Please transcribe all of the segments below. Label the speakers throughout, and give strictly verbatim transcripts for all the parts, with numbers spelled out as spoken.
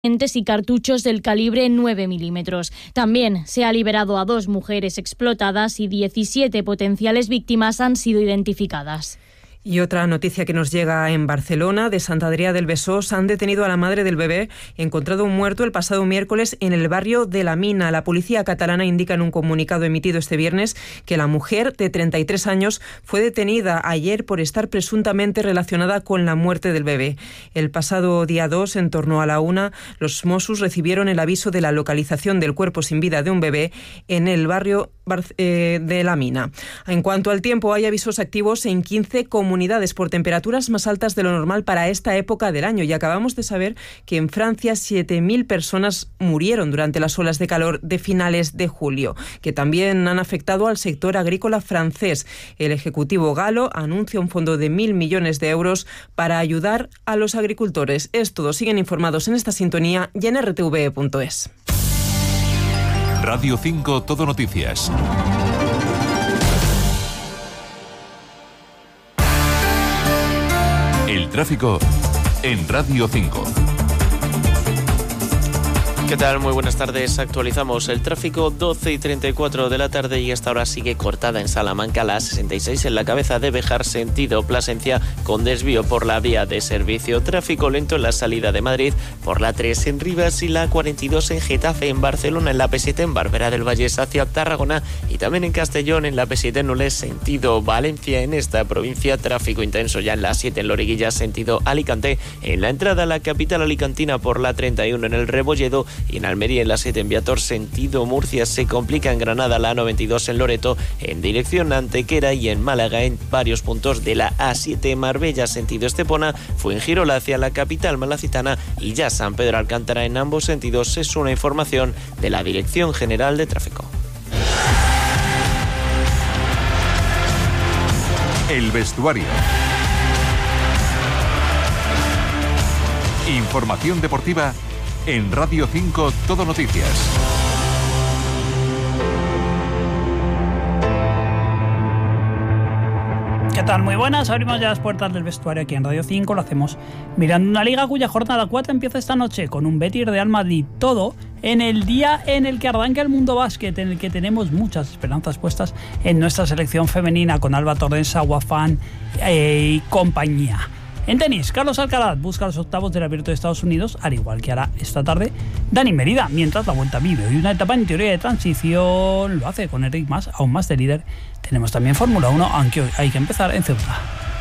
Speaker 1: y cartuchos del calibre nueve milímetros. También se ha liberado a dos mujeres explotadas y diecisiete potenciales víctimas han sido identificadas.
Speaker 2: Y otra noticia que nos llega en Barcelona, de Sant Adrià del Besós, han detenido a la madre del bebé, encontrado muerto el pasado miércoles en el barrio de La Mina. La policía catalana indica en un comunicado emitido este viernes que la mujer, de treinta y tres años, fue detenida ayer por estar presuntamente relacionada con la muerte del bebé. El pasado día dos, en torno a la una, los Mossos recibieron el aviso de la localización del cuerpo sin vida de un bebé en el barrio de La Mina. En cuanto al tiempo, hay avisos activos en quince comunidades comunidades por temperaturas más altas de lo normal para esta época del año, y acabamos de saber que en Francia siete mil personas murieron durante las olas de calor de finales de julio, que también han afectado al sector agrícola francés. El Ejecutivo galo anuncia un fondo de mil millones de euros para ayudar a los agricultores. Es todo. Siguen informados en esta sintonía y en r t v punto es.
Speaker 3: Radio cinco Todo Noticias. El tráfico en Radio cinco.
Speaker 4: ¿Qué tal? Muy buenas tardes. Actualizamos el tráfico, doce y treinta y cuatro de la tarde, y esta hora sigue cortada en Salamanca la A sesenta y seis en la cabeza de Béjar sentido Plasencia, con desvío por la vía de servicio. Tráfico lento en la salida de Madrid por la tres en Rivas y la cuarenta y dos en Getafe, en Barcelona, en la P siete en Barberá del Vallés hacia Tarragona y también en Castellón en la P siete en Nules sentido Valencia. En esta provincia tráfico intenso ya en la siete en Loriguilla sentido Alicante, en la entrada a la capital alicantina por la treinta y uno en el Rebolledo, y en Almería en la siete en Viator sentido Murcia. Se complica en Granada la noventa y dos en Loreto en dirección Antequera, y en Málaga en varios puntos de la A siete Marbella sentido Estepona, Fuengirola hacia la capital malacitana y ya San Pedro Alcántara en ambos sentidos. Es una información de la Dirección General de Tráfico.
Speaker 3: El vestuario. Información deportiva en Radio cinco Todo Noticias.
Speaker 5: ¿Qué tal? Muy buenas. Abrimos ya las puertas del vestuario aquí en Radio cinco. Lo hacemos mirando una liga cuya jornada cuatro empieza esta noche con un Betis Real Madrid. Todo en el día en el que arranca el mundo básquet, en el que tenemos muchas esperanzas puestas en nuestra selección femenina con Alba Torres, Aguafán eh, y compañía. En tenis, Carlos Alcaraz busca los octavos del Abierto de Estados Unidos, al igual que hará esta tarde Dani Merida, mientras la Vuelta vive hoy una etapa en teoría de transición, lo hace con Enric Mas aún más de líder. Tenemos también Fórmula uno, aunque hoy hay que empezar en Ceuta.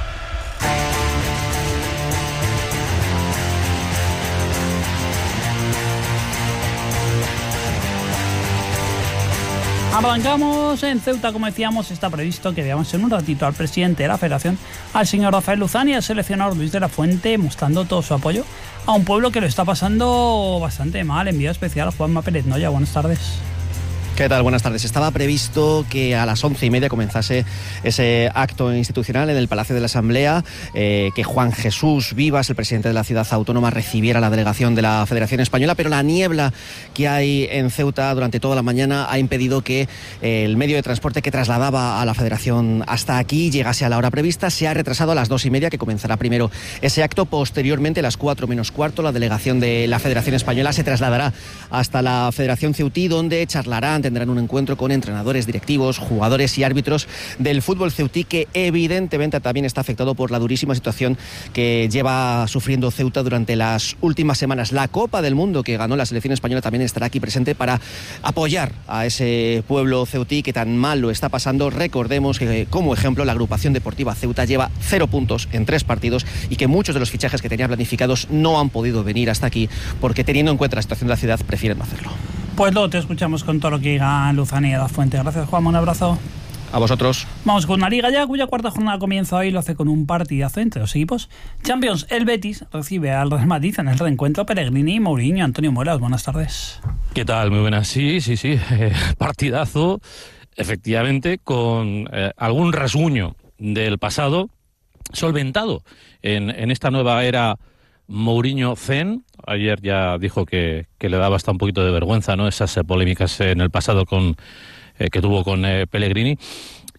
Speaker 5: Arrancamos en Ceuta, como decíamos. Está previsto que veamos en un ratito al presidente de la Federación, al señor Rafael Luzán, y al seleccionador Luis de la Fuente, mostrando todo su apoyo a un pueblo que lo está pasando bastante mal. Envío especial a Juanma Pérez Noya. Buenas tardes.
Speaker 6: ¿Qué tal? Buenas tardes. Estaba previsto que a las once y media comenzase ese acto institucional en el Palacio de la Asamblea, eh, que Juan Jesús Vivas, el presidente de la ciudad autónoma, recibiera la delegación de la Federación Española, pero la niebla que hay en Ceuta durante toda la mañana ha impedido que eh, el medio de transporte que trasladaba a la Federación hasta aquí llegase a la hora prevista. Se ha retrasado a las dos y media, que comenzará primero ese acto. Posteriormente, a las cuatro menos cuarto, la delegación de la Federación Española se trasladará hasta la Federación Ceutí, donde charlarán, tendrán un encuentro con entrenadores, directivos, jugadores y árbitros del fútbol ceutí, que evidentemente también está afectado por la durísima situación que lleva sufriendo Ceuta durante las últimas semanas. La Copa del Mundo que ganó la selección española también estará aquí presente para apoyar a ese pueblo ceutí que tan mal lo está pasando. Recordemos que, como ejemplo, la agrupación deportiva Ceuta lleva cero puntos en tres partidos y que muchos de los fichajes que tenía planificados no han podido venir hasta aquí porque, teniendo en cuenta la situación de la ciudad, prefieren no hacerlo.
Speaker 5: Pues luego te escuchamos con todo lo que diga Luzán y de la Fuente. Gracias, Juan. Un abrazo.
Speaker 6: A vosotros.
Speaker 5: Vamos con una liga ya cuya cuarta jornada comienza hoy. Lo hace con un partidazo entre los equipos. Champions, el Betis recibe al Real Madrid en el reencuentro. Pellegrini y Mourinho. Antonio Muelas, buenas tardes.
Speaker 7: ¿Qué tal? Muy buenas. Sí, sí, sí. Eh, partidazo, efectivamente, con eh, algún rasguño del pasado solventado en, en esta nueva era Mourinho Zen. Ayer ya dijo que, que le daba hasta un poquito de vergüenza, ¿no?, esas eh, polémicas en el pasado con eh, que tuvo con eh, Pellegrini.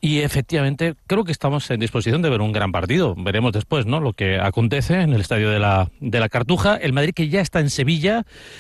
Speaker 7: Y efectivamente creo que estamos en disposición de ver un gran partido. Veremos después, ¿no?, lo que acontece en el estadio de la, de la Cartuja. El Madrid que ya está en Sevilla